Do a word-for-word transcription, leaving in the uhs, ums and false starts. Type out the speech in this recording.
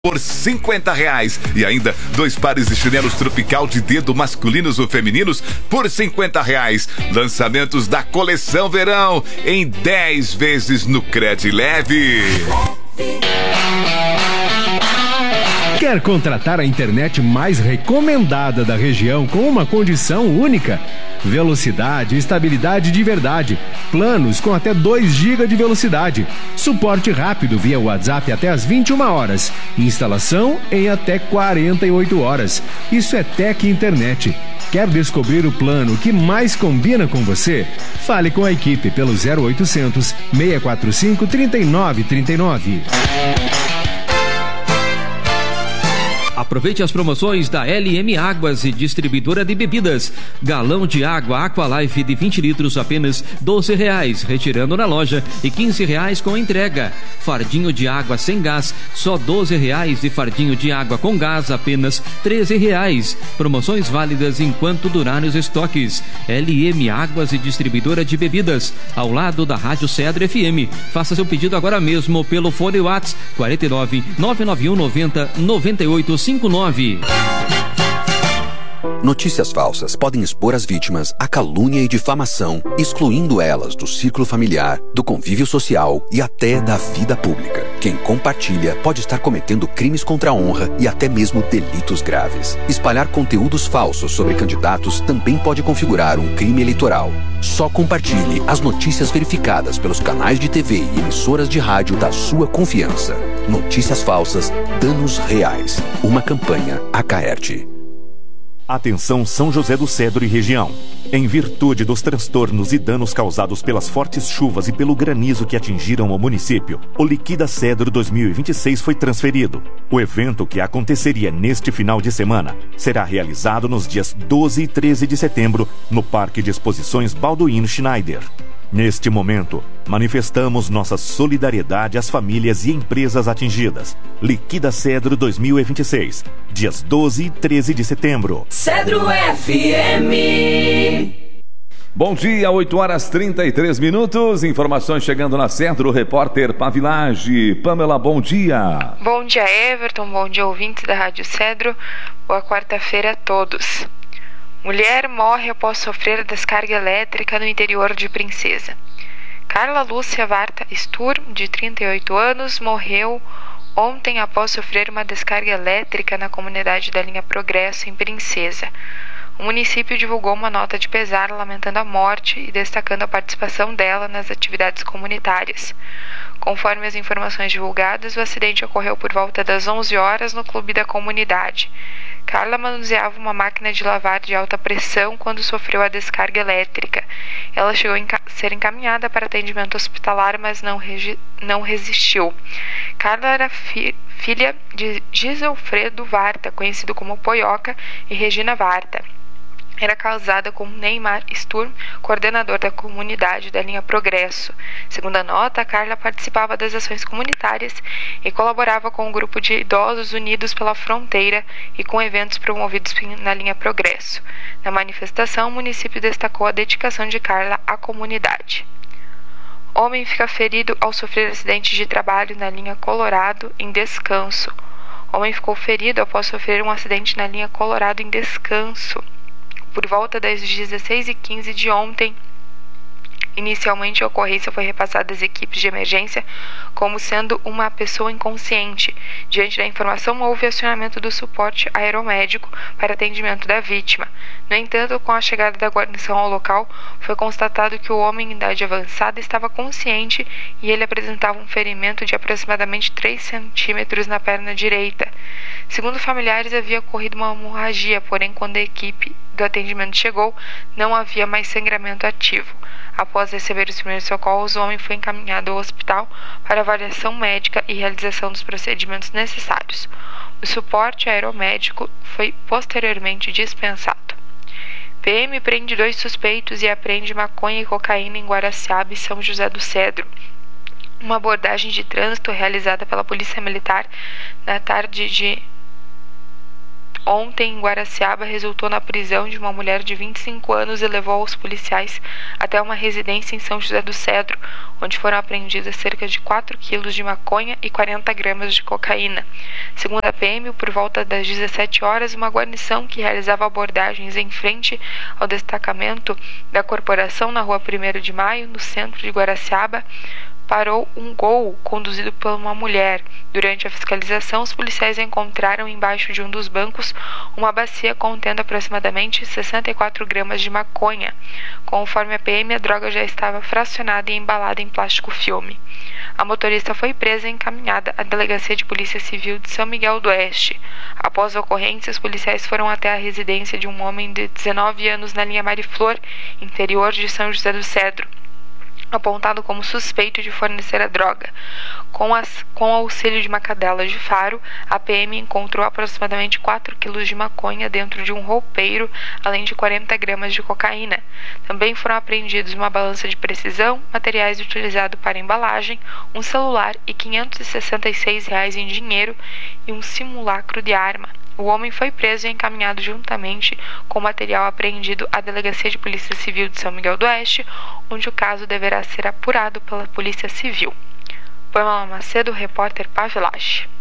por cinquenta reais. E ainda dois pares de chinelos tropical de dedo masculinos ou femininos por cinquenta reais. Lançamentos da coleção verão em dez vezes no Credileve. Quer contratar a internet mais recomendada da região com uma condição única? Velocidade e estabilidade de verdade. Planos com até dois gigas de velocidade. Suporte rápido via WhatsApp até às vinte e uma horas. Instalação em até quarenta e oito horas. Isso é Tec Internet. Quer descobrir o plano que mais combina com você? Fale com a equipe pelo zero oitocentos, seis quatro cinco, três nove três nove. Aproveite as promoções da L M Águas e Distribuidora de Bebidas. Galão de água Aqualife de vinte litros apenas doze reais, retirando na loja, e quinze reais com entrega. Fardinho de água sem gás, só doze reais, e fardinho de água com gás apenas treze reais. Promoções válidas enquanto durarem os estoques. L M Águas e Distribuidora de Bebidas, ao lado da Rádio Cedro F M. Faça seu pedido agora mesmo pelo fone WhatsApp quarenta e nove, nove nove um, noventa, noventa e oito cinquenta e nove. Notícias falsas podem expor as vítimas à calúnia e difamação, excluindo elas do círculo familiar, do convívio social e até da vida pública. Quem compartilha pode estar cometendo crimes contra a honra e até mesmo delitos graves. Espalhar conteúdos falsos sobre candidatos também pode configurar um crime eleitoral. Só compartilhe as notícias verificadas pelos canais de T V e emissoras de rádio da sua confiança. Notícias falsas, danos reais. Uma campanha Acaerte. Atenção São José do Cedro e região. Em virtude dos transtornos e danos causados pelas fortes chuvas e pelo granizo que atingiram o município, o Liquida Cedro dois mil e vinte e seis foi transferido. O evento, que aconteceria neste final de semana, será realizado nos dias doze e treze de setembro no Parque de Exposições Balduino Schneider. Neste momento, manifestamos nossa solidariedade às famílias e empresas atingidas. Liquida Cedro dois mil e vinte e seis, dias doze e treze de setembro. Cedro F M. Bom dia, oito horas e trinta e três minutos. Informações chegando na Cedro, repórter Pavilage. Pamela, bom dia. Bom dia, Everton. Bom dia, ouvintes da Rádio Cedro. Boa quarta-feira a todos. Mulher morre após sofrer descarga elétrica no interior de Princesa. Carla Lúcia Varta Stur, de trinta e oito anos, morreu ontem após sofrer uma descarga elétrica na comunidade da linha Progresso, em Princesa. O município divulgou uma nota de pesar lamentando a morte e destacando a participação dela nas atividades comunitárias. Conforme as informações divulgadas, o acidente ocorreu por volta das onze horas no clube da comunidade. Carla manuseava uma máquina de lavar de alta pressão quando sofreu a descarga elétrica. Ela chegou a ser encaminhada para atendimento hospitalar, mas não, regi- não resistiu. Carla era fi- filha de Giselfredo Varta, conhecido como Poioca, e Regina Varta. Era casada com Neymar Sturm, coordenador da comunidade da linha Progresso. Segundo a nota, Carla participava das ações comunitárias e colaborava com o grupo de idosos Unidos pela Fronteira e com eventos promovidos na linha Progresso. Na manifestação, o município destacou a dedicação de Carla à comunidade. Homem fica ferido ao sofrer acidente de trabalho na linha Colorado em Descanso. Homem ficou ferido após sofrer um acidente na linha Colorado em Descanso. Por volta das dezesseis e quinze de ontem, inicialmente a ocorrência foi repassada às equipes de emergência como sendo uma pessoa inconsciente. Diante da informação, houve acionamento do suporte aeromédico para atendimento da vítima. No entanto, com a chegada da guarnição ao local, foi constatado que o homem em idade avançada estava consciente e ele apresentava um ferimento de aproximadamente três centímetros na perna direita. Segundo familiares, havia ocorrido uma hemorragia, porém, quando a equipe do atendimento chegou, não havia mais sangramento ativo. Após receber os primeiros socorros, o homem foi encaminhado ao hospital para avaliação médica e realização dos procedimentos necessários. O suporte aeromédico foi posteriormente dispensado. P M prende dois suspeitos e apreende maconha e cocaína em Guaraciaba e São José do Cedro. Uma abordagem de trânsito realizada pela Polícia Militar na tarde de ontem em Guaraciaba resultou na prisão de uma mulher de vinte e cinco anos e levou os policiais até uma residência em São José do Cedro, onde foram apreendidas cerca de quatro quilos de maconha e quarenta gramas de cocaína. Segundo a P M, por volta das dezessete horas, uma guarnição que realizava abordagens em frente ao destacamento da corporação na rua primeiro de maio, no centro de Guaraciaba, parou um Gol conduzido por uma mulher. Durante a fiscalização, os policiais encontraram embaixo de um dos bancos uma bacia contendo aproximadamente sessenta e quatro gramas de maconha. Conforme a P M, a droga já estava fracionada e embalada em plástico filme. A motorista foi presa e encaminhada à Delegacia de Polícia Civil de São Miguel do Oeste. Após a ocorrência, os policiais foram até a residência de um homem de dezenove anos na linha Mariflor, interior de São José do Cedro, apontado como suspeito de fornecer a droga. Com, as, com o auxílio de uma cadela de faro, a P M encontrou aproximadamente quatro quilos de maconha dentro de um roupeiro, além de quarenta gramas de cocaína. Também foram apreendidos uma balança de precisão, materiais utilizados para embalagem, um celular e quinhentos e sessenta e seis reais em dinheiro e um simulacro de arma. O homem foi preso e encaminhado juntamente com o material apreendido à Delegacia de Polícia Civil de São Miguel do Oeste, onde o caso deverá ser apurado pela Polícia Civil. Pamela Macedo, repórter Pavilage.